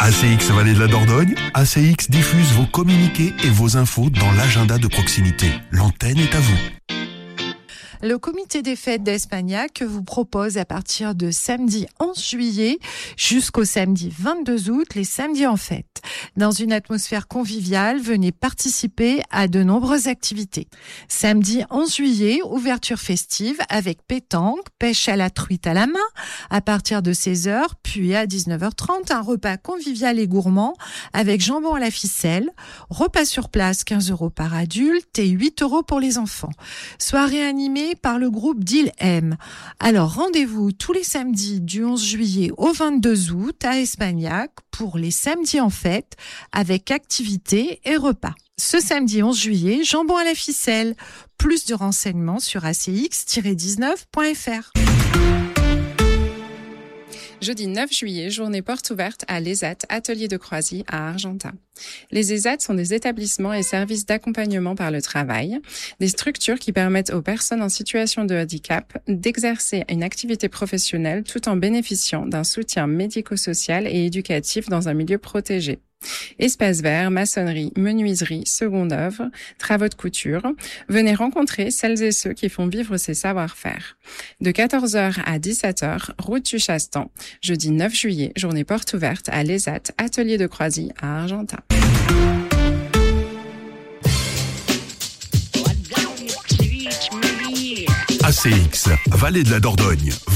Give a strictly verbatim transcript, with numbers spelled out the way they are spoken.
A C X Vallée de la Dordogne, A C X diffuse vos communiqués et vos infos dans l'agenda de proximité. L'antenne est à vous. Le comité des fêtes d'Espagnac vous propose à partir de samedi onze juillet jusqu'au samedi vingt-deux août les samedis en fête. Dans une atmosphère conviviale, venez participer à de nombreuses activités. Samedi onze juillet, ouverture festive avec pétanque, pêche à la truite à la main à partir de seize heures, puis à dix-neuf heures trente, un repas convivial et gourmand avec jambon à la ficelle, repas sur place quinze euros par adulte et huit euros pour les enfants. Soirée animée par le groupe d'Île M. Alors rendez-vous tous les samedis du onze juillet au vingt-deux août à Espagnac pour les samedis en fête avec activités et repas. Ce samedi onze juillet, jambon à la ficelle. Plus de renseignements sur a c x tiret dix-neuf point f r. Jeudi neuf juillet, journée porte ouverte à l'E S A T, atelier de Croisy à Argentat. Les E S A T sont des établissements et services d'accompagnement par le travail, des structures qui permettent aux personnes en situation de handicap d'exercer une activité professionnelle tout en bénéficiant d'un soutien médico-social et éducatif dans un milieu protégé. Espace vert, maçonnerie, menuiserie, seconde œuvre, travaux de couture. Venez rencontrer celles et ceux qui font vivre ces savoir-faire. De quatorze heures à dix-sept heures, route du Chastan. Jeudi neuf juillet, journée porte ouverte à l'E S A T, atelier de Croisy à Argentat. A C X, Vallée de la Dordogne.